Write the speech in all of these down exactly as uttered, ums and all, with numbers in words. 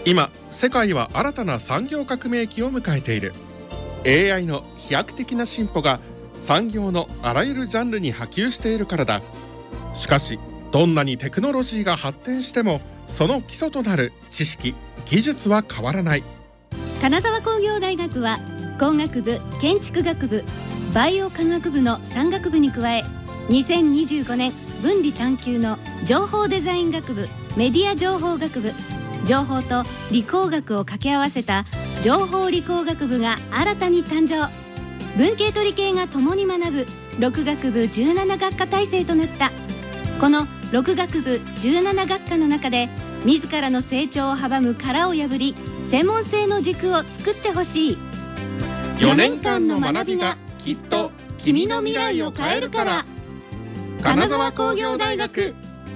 今世界は新たな産業革命期を迎えている。 エーアイ の飛躍的な進歩が産業のあらゆるジャンルに波及しているからだ。しかしどんなにテクノロジーが発展してもその基礎となる知識・技術は変わらない。 金沢工業大学は工学部、建築学部、バイオ科学部のさん学部に加え、にせんにじゅうごねん分離探究の情報デザイン学部、メディア情報学部、情報と理工学を掛け合わせた情報理工学部が新たに誕生。文系と理系が共に学ぶろく学部じゅうなな学科体制となった。このろく学部じゅうなな学科の中で自らの成長を阻む殻を破り、専門性の軸を作ってほしい。 よねんかんの学びがきっと君の未来を変えるから。金沢工業大学。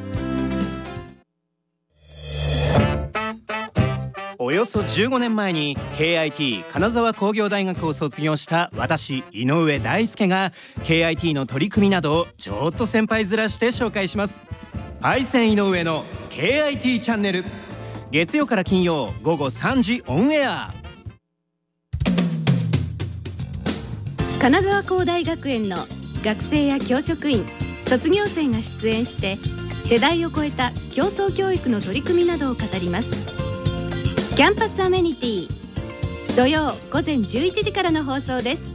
およそじゅうごねんまえに ケーアイティー 金沢工業大学を卒業した私井上大輔が ケーアイティー の取り組みなどをちょっと先輩面して紹介します。パイセン井上の ケーアイティー チャンネル、月曜から金曜午後さんじオンエア。 金沢工大学園の学生や教職員、卒業生が出演して世代を超えた競争教育の取り組みなどを語ります。キャンパスアメニティ、土曜午前じゅういちじからの放送です。